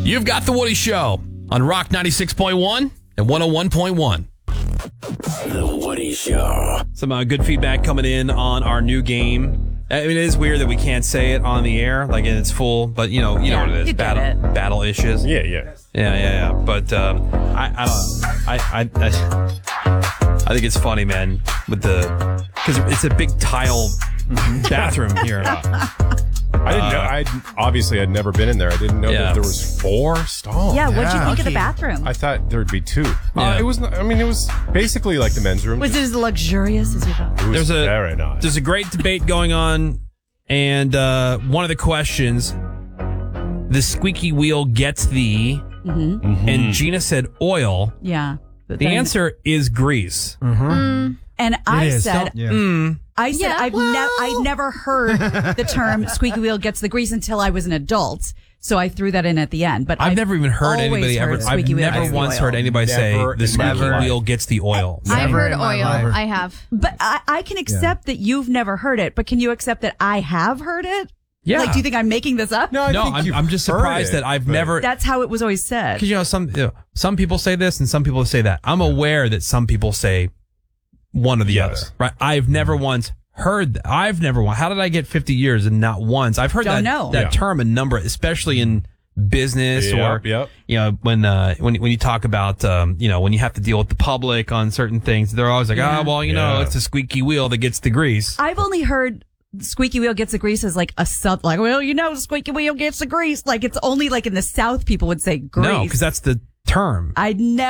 You've got The Woody Show on Rock 96.1 and 101.1. The Woody Show. Some good feedback coming in on our new game. I mean, it is weird that we can't say it on the air, like in its full, but you know what it is. Battle issues. Yeah. But I don't know. I think it's funny, man, because it's a big tile bathroom here. I didn't know. I'd never been in there. I didn't know that there was 4 stalls. Yeah, what'd you think of the bathroom? I thought there'd be 2. Yeah. It was basically like the men's room. Was it as luxurious as you thought? It was very nice. There's a great debate going on, and one of the questions, the squeaky wheel gets the, and Gina said oil. Yeah. The answer is grease. And I said, I've never heard the term squeaky wheel gets the grease until I was an adult. So I threw that in at the end. But I've never even heard anybody ever. I've never once heard anybody say the squeaky wheel gets the oil. I heard oil. I have. But I can accept that you've never heard it. But can you accept that I have heard it? Yeah. Like, do you think I'm making this up? No, I'm just surprised that I've never. That's how it was always said. Because some people say this and some people say that. I'm aware that some people say one or the other. Right? I've never once heard. How did I get 50 years and not once? I've heard that term a number, especially in business or when you talk about when you have to deal with the public on certain things. They're always like, it's the squeaky wheel that gets the grease. I've only heard squeaky wheel gets the grease as like squeaky wheel gets the grease. Like it's only like in the South people would say grease. No, because that's the term. I never